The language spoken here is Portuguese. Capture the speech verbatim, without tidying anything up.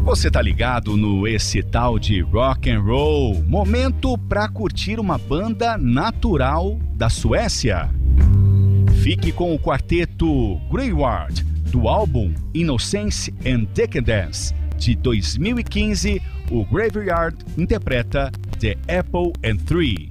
Você tá ligado no esse tal de rock and roll? Momento pra curtir uma banda natural da Suécia. Fique com o quarteto Greenward, do álbum Innocence and Decadence, de dois mil e quinze. O Graveyard interpreta The Apple and Three.